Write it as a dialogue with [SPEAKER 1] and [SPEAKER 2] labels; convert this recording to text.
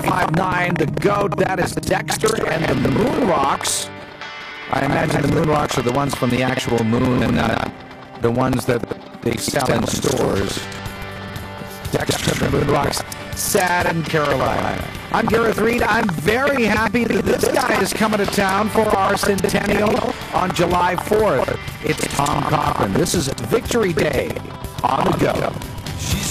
[SPEAKER 1] 1059, the GOAT, that is Dexter, and the Moon Rocks. I imagine the Moon Rocks are the ones from the actual moon and not the ones that they sell in stores. Dexter and the Moon Rocks, sad in Carolina. I'm Gareth Reed. I'm very happy that this guy is coming to town for our centennial on July 4th. It's Tom Cochrane. This is Victory Day on the GOAT.